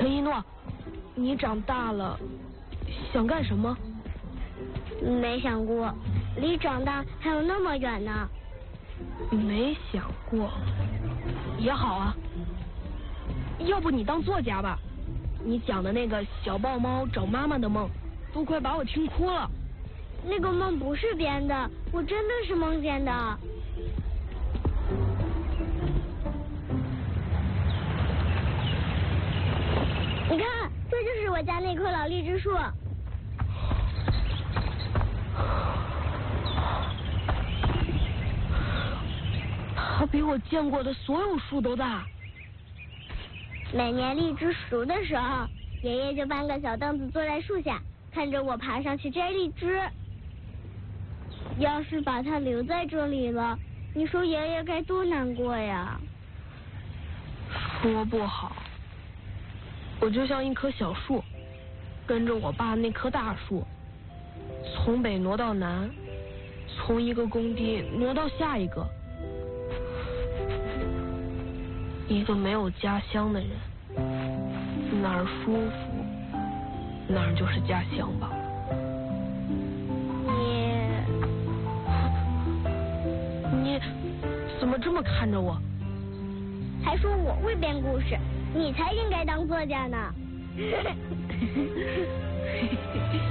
陈一诺，你长大了想干什么？ 没想过，离长大还有那么远呢。 没想过，也好啊。要不你当作家吧？你讲的那个小豹猫找妈妈的梦，都快把我听哭了。 那个梦不是编的，我真的是梦见的。你看，这就是我家那棵老荔枝树。 它比我见过的所有树都大。 每年荔枝熟的时候，爷爷就搬个小凳子坐在树下，看着我爬上去摘荔枝。要是把它留在这里了，你说爷爷该多难过呀？ 说不好，我就像一棵小树，跟着我爸那棵大树，从北挪到南，从一个工地挪到下一个。一个没有家乡的人，哪儿舒服，哪儿就是家乡吧。你怎么这么看着我？ 还说我会编故事，你才应该当作家呢。